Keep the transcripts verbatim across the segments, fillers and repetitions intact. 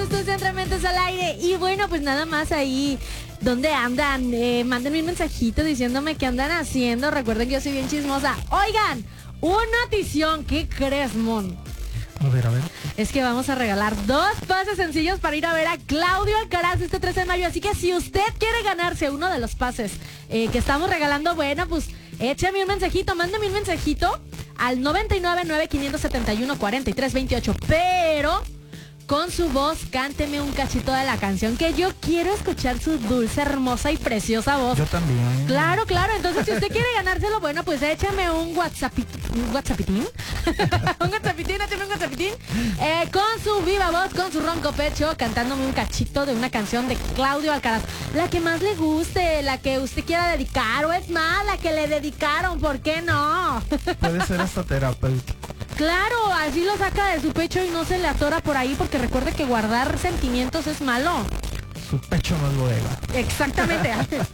Esto es Entre Mentes al Aire. Y bueno, pues nada más ahí. ¿Dónde andan? Eh, mándenme un mensajito diciéndome qué andan haciendo. Recuerden que yo soy bien chismosa. Oigan, una notición. ¿Qué crees, Mon? A ver, a ver. Es que vamos a regalar dos pases sencillos para ir a ver a Claudio Alcaraz este trece de mayo. Así que si usted quiere ganarse uno de los pases eh, que estamos regalando, bueno, pues échame un mensajito, mándame un mensajito al noventa y nueve, nueve quinientos setenta y uno, cuarenta y tres veintiocho. Pero con su voz, cánteme un cachito de la canción, que yo quiero escuchar su dulce, hermosa y preciosa voz. Yo también. Claro, claro. Entonces, si usted quiere ganárselo, bueno, pues échame un WhatsApp, un WhatsAppitín. un WhatsAppitín, échame un WhatsAppitín. Eh, con su viva voz, con su ronco pecho, cantándome un cachito de una canción de Claudio Alcaraz. La que más le guste, la que usted quiera dedicar, o es más, la que le dedicaron, ¿por qué no? Puede ser hasta terapéutico. Claro, así lo saca de su pecho y no se le atora por ahí, porque recuerde que guardar sentimientos es malo. Su pecho no es bodega. Exactamente.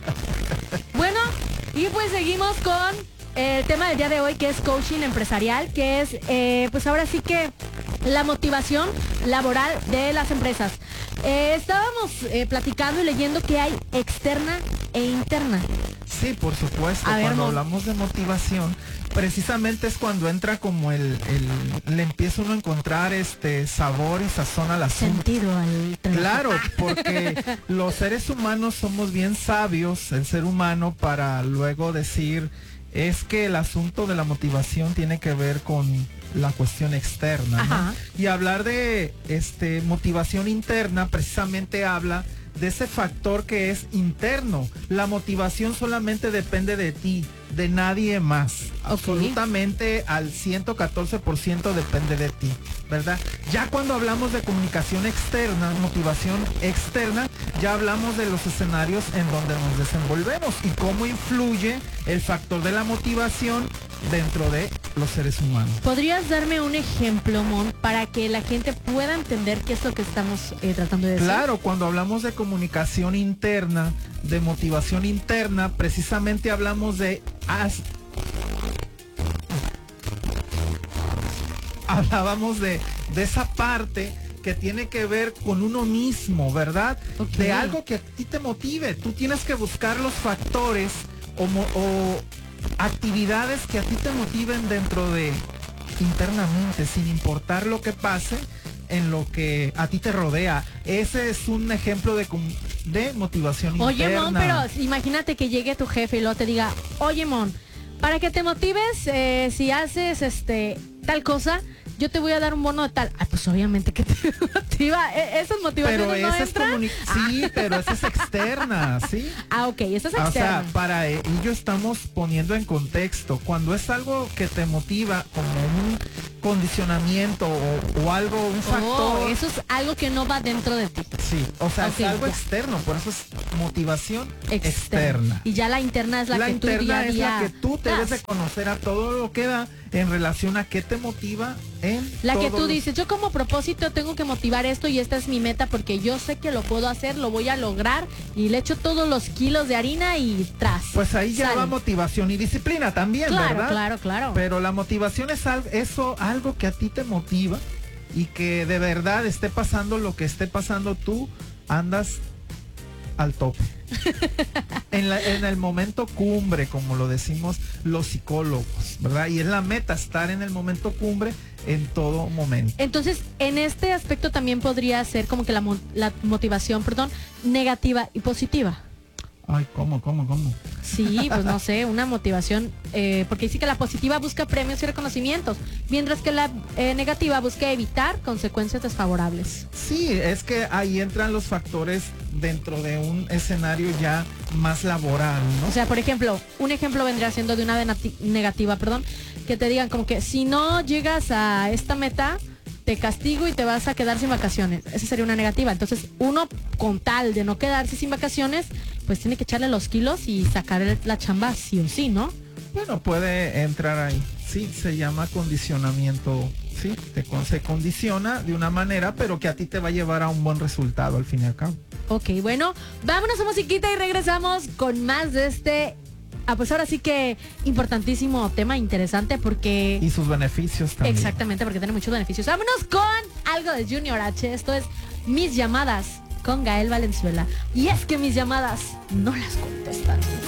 Bueno, y pues seguimos con el tema del día de hoy, que es coaching empresarial, que es, eh, pues ahora sí que la motivación laboral de las empresas. Eh, estábamos eh, platicando y leyendo que hay externa e interna. Sí, por supuesto. A ver, cuando Mon. hablamos de motivación, precisamente es cuando entra como el, el le empieza uno a encontrar este sabor y sazón al asunto. Sentido al trabajo. Claro, porque los seres humanos somos bien sabios, el ser humano, para luego decir, es que el asunto de la motivación tiene que ver con la cuestión externa, ¿no? Ajá. Y hablar de este motivación interna precisamente habla de ese factor que es interno. La motivación solamente depende de ti, de nadie más. Ok. Absolutamente al ciento catorce por ciento depende de ti, ¿verdad? Ya cuando hablamos de comunicación externa, motivación externa, ya hablamos de los escenarios en donde nos desenvolvemos y cómo influye el factor de la motivación dentro de los seres humanos. ¿Podrías darme un ejemplo, Mon, para que la gente pueda entender qué es lo que estamos eh, tratando de decir? Claro, cuando hablamos de comunicación interna, de motivación interna, precisamente hablamos de... as- Hablábamos de, de esa parte que tiene que ver con uno mismo, ¿verdad? Ok. De algo que a ti te motive. Tú tienes que buscar los factores o, mo- o actividades que a ti te motiven dentro de internamente, sin importar lo que pase en lo que a ti te rodea. Ese es un ejemplo de, com- de motivación Oye, interna. Mon, pero imagínate que llegue tu jefe y luego te diga, oye, Mon, para que te motives, eh, si haces este tal cosa, yo te voy a dar un bono de tal. Ah, pues obviamente que te motiva. ¿E- ¿Esas motivaciones Pero no esa es entran? comuni- sí, pero esa es externa, ¿sí? Ah, ok, esa es O externa. sea, para ello estamos poniendo en contexto. Cuando es algo que te motiva como un condicionamiento o, o algo, un factor. Oh, eso es algo que no va dentro de ti. Sí, o sea, Ok, es algo ya. externo, por eso es motivación Externa. externa. Y ya la interna es la, La que tú día interna a es día la que tú te das. debes de conocer a todo lo que da en relación a qué te motiva en La que todos tú los- dices, yo como propósito tengo que motivar esto y esta es mi meta porque yo sé que lo puedo hacer, lo voy a lograr y le echo todos los kilos de harina y tras. Pues ahí ya sale. va motivación y disciplina también, Claro, ¿verdad? claro, claro. Pero la motivación es al- eso, algo que a ti te motiva y que de verdad esté pasando lo que esté pasando, tú andas al tope. en, la- en el momento cumbre, como lo decimos los psicólogos, ¿verdad? Y es la meta, estar en el momento cumbre en todo momento. Entonces, en este aspecto también podría ser como que la, mo- la motivación, perdón, negativa y positiva. Ay, ¿cómo, cómo, cómo? Sí, pues no sé, una motivación, eh, porque dice que la positiva busca premios y reconocimientos, mientras que la eh, negativa busca evitar consecuencias desfavorables. Sí, es que ahí entran los factores dentro de un escenario ya más laboral, ¿no? O sea, por ejemplo, un ejemplo vendría siendo de una de nati- negativa, perdón, que te digan como que si no llegas a esta meta, te castigo y te vas a quedar sin vacaciones. Esa sería una negativa. Entonces, uno con tal de no quedarse sin vacaciones, pues tiene que echarle los kilos y sacar el- la chamba sí o sí, ¿no? Bueno, puede entrar ahí. Sí, se llama condicionamiento. Sí, te con- se condiciona de una manera, pero que a ti te va a llevar a un buen resultado al fin y al cabo. Ok, bueno, vámonos a musiquita y regresamos con más de este, ah, pues ahora sí que importantísimo tema, interesante porque... Y sus beneficios también. Exactamente, porque tiene muchos beneficios. Vámonos con algo de Junior H. Esto es Mis llamadas con Gael Valenzuela. Y es que mis llamadas no las contestan.